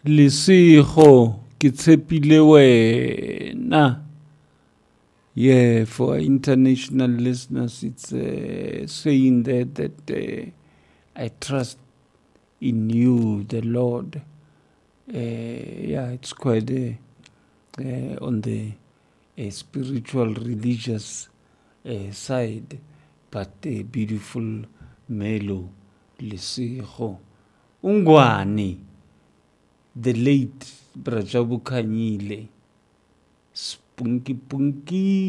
Lesego ke tshepile wena. Yeah, for international listeners, it's saying that I trust in you, the Lord. Yeah, it's quite on the spiritual, religious side, but a beautiful melo, Lesego. Ungwani, the late Brajabu Kanyile, Spunky Punky.